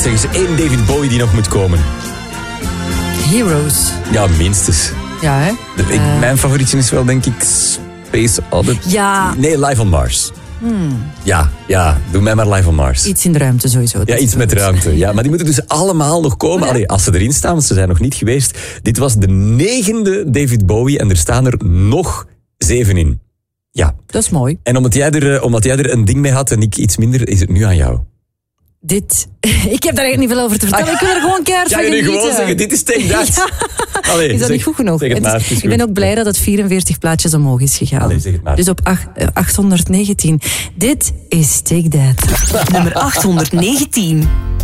Wat zeggen ze? 1 David Bowie die nog moet komen. Heroes. Ja, minstens. Ja, hè? Mijn favorietje is wel, denk ik, Space Oddity. Ja. Nee, Live on Mars. Ja, doe mij maar Live on Mars. Iets in de ruimte sowieso. Ja, iets met ruimte. Ja, maar die moeten dus allemaal nog komen. Allee, als ze erin staan, want ze zijn nog niet geweest. Dit was de 9e David Bowie en er staan er nog 7 in. Ja. Dat is mooi. En omdat jij er een ding mee had en ik iets minder, is het nu aan jou. Ik heb daar echt niet veel over te vertellen. Ik wil er gewoon keihard van genieten. Kan je nu gewoon zeggen, dit is Take That? Ja. Allee, is dat niet goed genoeg? Zeg het maar, ik ben ook blij dat het 44 plaatjes omhoog is gegaan. Allee, zeg het maar. Dus op 819. Dit is Take That. Nummer 819.